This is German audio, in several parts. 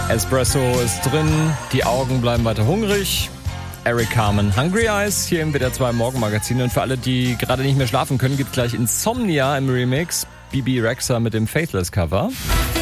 Espresso ist drin, die Augen bleiben weiter hungrig. Eric Carmen, Hungry Eyes, hier im WDR 2 Morgenmagazin. Und für alle, die gerade nicht mehr schlafen können, gibt gleich Insomnia im Remix. Bebe Rexha mit dem Faithless Cover.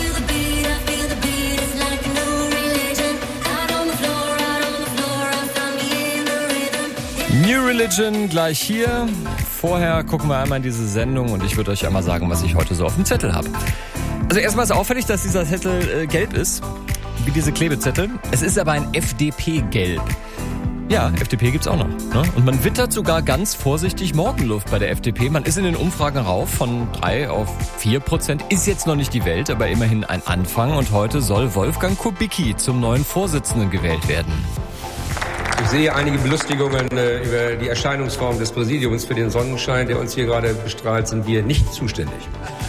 New Religion gleich hier. Vorher gucken wir einmal in diese Sendung und ich würde euch einmal sagen, was ich heute so auf dem Zettel habe. Also erstmal ist auffällig, dass dieser Zettel gelb ist, wie diese Klebezettel. Es ist aber ein FDP-Gelb. Ja, FDP gibt's auch noch. Ne? Und man wittert sogar ganz vorsichtig Morgenluft bei der FDP. Man ist in den Umfragen rauf von 3 auf 4%. Ist jetzt noch nicht die Welt, aber immerhin ein Anfang. Und heute soll Wolfgang Kubicki zum neuen Vorsitzenden gewählt werden. Ich sehe einige Belustigungen über die Erscheinungsform des Präsidiums. Für den Sonnenschein, der uns hier gerade bestrahlt, sind wir nicht zuständig.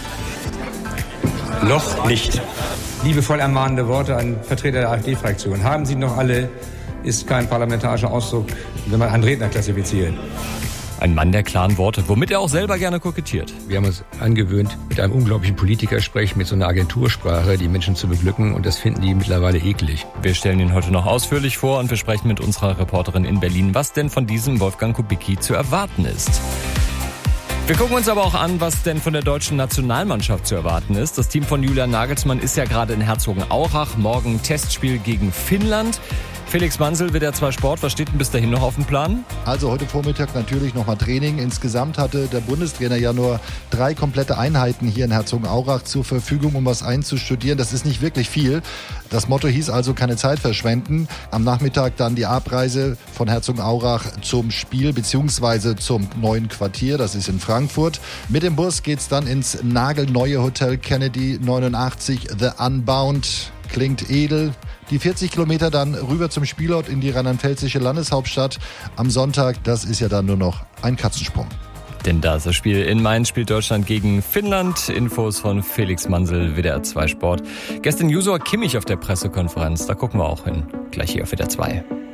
Noch nicht. Liebevoll ermahnende Worte an Vertreter der AfD-Fraktion. Haben Sie noch alle, ist kein parlamentarischer Ausdruck, wenn man einen Redner klassifiziert. Ein Mann der klaren Worte, womit er auch selber gerne kokettiert. Wir haben uns angewöhnt, mit einem unglaublichen Politikersprech, mit so einer Agentursprache, die Menschen zu beglücken. Und das finden die mittlerweile eklig. Wir stellen ihn heute noch ausführlich vor und wir sprechen mit unserer Reporterin in Berlin, was denn von diesem Wolfgang Kubicki zu erwarten ist. Wir gucken uns aber auch an, was denn von der deutschen Nationalmannschaft zu erwarten ist. Das Team von Julian Nagelsmann ist ja gerade in Herzogenaurach. Morgen Testspiel gegen Finnland. Felix Mansel, WDR 2 Sport, was steht denn bis dahin noch auf dem Plan? Also heute Vormittag natürlich nochmal Training. Insgesamt hatte der Bundestrainer ja nur 3 komplette Einheiten hier in Herzogenaurach zur Verfügung, um was einzustudieren. Das ist nicht wirklich viel. Das Motto hieß also keine Zeit verschwenden. Am Nachmittag dann die Abreise von Herzogenaurach zum Spiel bzw. zum neuen Quartier. Das ist in Frankfurt. Mit dem Bus geht's dann ins nagelneue Hotel Kennedy 89 The Unbound. Klingt edel. Die 40 Kilometer dann rüber zum Spielort in die rheinland-pfälzische Landeshauptstadt. Am Sonntag, das ist ja dann nur noch ein Katzensprung. Denn da ist das Spiel in Mainz, spielt Deutschland gegen Finnland. Infos von Felix Mansel, WDR 2 Sport. Gestern Jusor Kimmich auf der Pressekonferenz, da gucken wir auch hin. Gleich hier auf WDR 2.